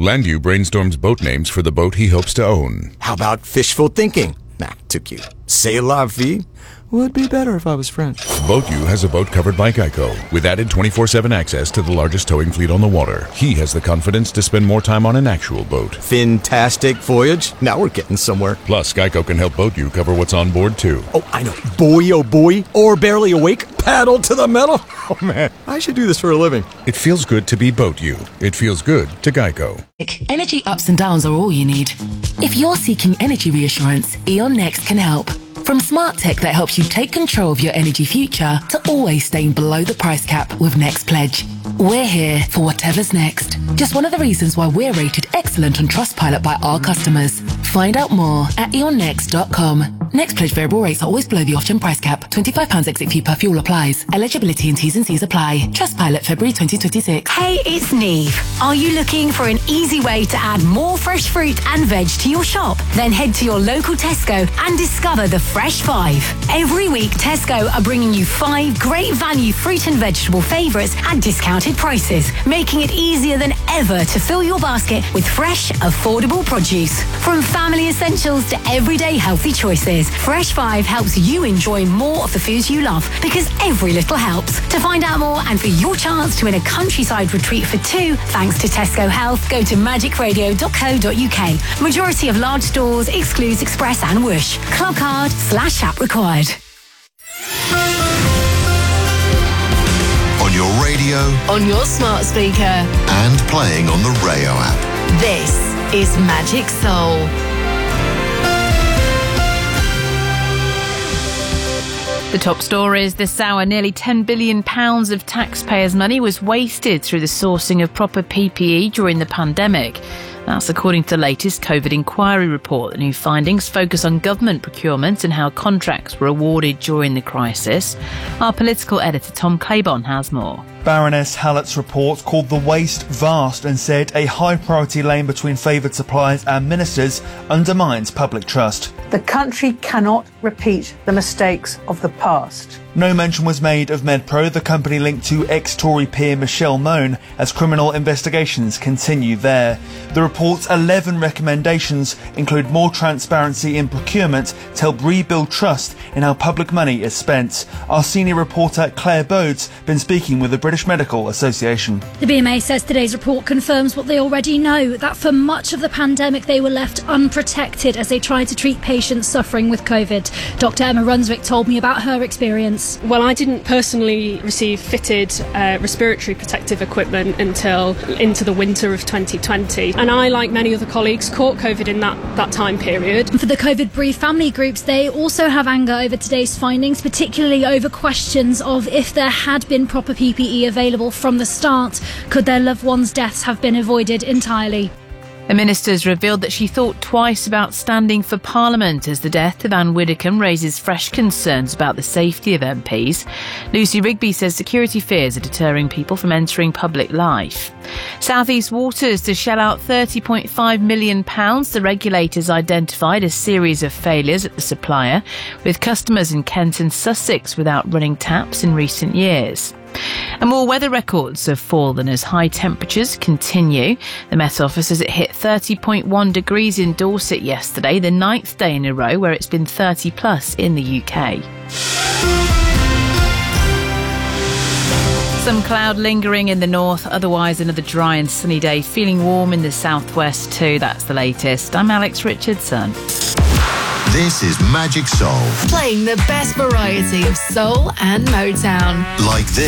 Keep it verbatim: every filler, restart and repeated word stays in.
Landu brainstorms boat names for the boat he hopes to own. How about fishful thinking? Nah, too cute. C'est la vie? Would be better if I was French. BoatU has a boat covered by Geico, with added twenty-four seven access to the largest towing fleet on the water. He has the confidence to spend more time on an actual boat. Fantastic voyage. Now we're getting somewhere. Plus, Geico can help BoatU cover what's on board, too. Oh, I know. Boy, oh boy. Or barely awake. Paddle to the metal. Oh, man. I should do this for a living. It feels good to be BoatU. It feels good to Geico. Energy ups and downs are all you need. If you're seeking energy reassurance, E.ON Next can help. From smart tech that helps you take control of your energy future to always staying below the price cap with Next Pledge. We're here for whatever's next. Just one of the reasons why we're rated excellent on Trustpilot by our customers. Find out more at eon next dot com. Next Pledge variable rates are always below the option price cap. twenty-five pounds exit fee per fuel applies. Eligibility and T's and C's apply. Trustpilot February twenty twenty-six. Hey, it's Neve. Are you looking for an easy way to add more fresh fruit and veg to your shop? Then head to your local Tesco and discover the Fresh Five. Every week, Tesco are bringing you five great value fruit and vegetable favourites at discounted prices, making it easier than ever to fill your basket with fresh, affordable produce. From family essentials to everyday healthy choices, Fresh Five helps you enjoy more of the foods you love, because every little helps. To find out more and for your chance to win a countryside retreat for two, thanks to Tesco Health, go to magic radio dot co dot uk. Majority of large stores excludes Express and Whoosh. Club card slash app required. On your radio, On your smart speaker, and playing on the Rayo app. this is Magic Soul. The top stories this hour: nearly ten billion pounds of taxpayers' money was wasted through the sourcing of proper P P E during the pandemic. That's according to the latest COVID inquiry report. The new findings focus on government procurement and how contracts were awarded during the crisis. Our political editor Tom Claiborne has more. Baroness Hallett's report called the waste vast and said a high priority lane between favoured suppliers and ministers undermines public trust. The country cannot repeat the mistakes of the past. No mention was made of MedPro, the company linked to ex-Tory peer Michelle Mone, as criminal investigations continue there. The report's eleven recommendations include more transparency in procurement to help rebuild trust in how public money is spent. Our senior reporter Claire Bode's been speaking with the British Medical Association. The B M A says today's report confirms what they already know, that for much of the pandemic they were left unprotected as they tried to treat patients suffering with COVID. Doctor Emma Runswick told me about her experience. Well, I didn't personally receive fitted uh, respiratory protective equipment until into the winter of twenty twenty. And I, like many other colleagues, caught COVID in that, that time period. For the COVID Brief family groups, they also have anger over today's findings, particularly over questions of if there had been proper P P E available from the start, could their loved ones' deaths have been avoided entirely? The minister's revealed that she thought twice about standing for Parliament as the death of Anne Widdecombe raises fresh concerns about the safety of M Ps. Lucy Rigby says security fears are deterring people from entering public life. South East Waters to shell out thirty point five million pounds. The regulators identified a series of failures at the supplier, with customers in Kent and Sussex without running taps in recent years. And more weather records have fallen as high temperatures continue. The Met Office says it hit thirty point one degrees in Dorset yesterday, the ninth day in a row where it's been thirty plus in the U K. Some cloud lingering in the north, otherwise another dry and sunny day, feeling warm in the southwest too. That's the latest. I'm Alex Richardson. This is Magic Soul. Playing the best variety of soul and Motown. Like this.